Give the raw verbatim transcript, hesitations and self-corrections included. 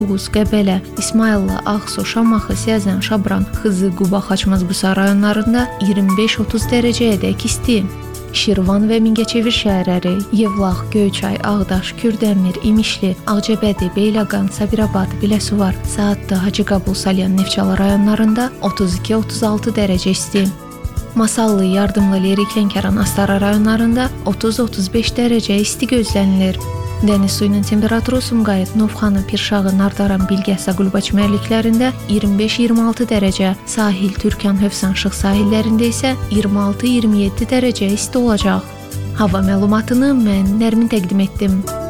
Oğuz, Qəbələ, İsmayıllı, Ağsu, Şamaxı, Siyəzən, Şabran, Xızı, Quba, Xaçmaz, Qusa rayonlarında iyirmi beş otuz dərəcəyədək isti. Şirvan və Mingəçevir şəhərləri, Yevlax, Göyçay, Ağdaş, Kürdəmir, İmişli, Ağcabədi, Beyləqan, Sabirabad, Biləsuvar, Saatlı, Hacıqabul, Salyan, Neftçala rayonlarında otuz iki otuz altı dərəcə isti. Masallı, Yardımlı, Lerik, Lənkəran, Astara rayonlarında otuz otuz beş dərəcə isti gözlənilir. Dəniz suyunun temperaturu Sumqayıt, Novxanı, Pirşağı, Nardaran, Bilgəsə, Qulbaç müəlliklərində iyirmi beş iyirmi altı dərəcə, sahil, Türkan, Hövsan, Şıx sahillərində isə iyirmi altı iyirmi yeddi dərəcə isti olacaq. Hava məlumatını mən Nərmin təqdim etdim.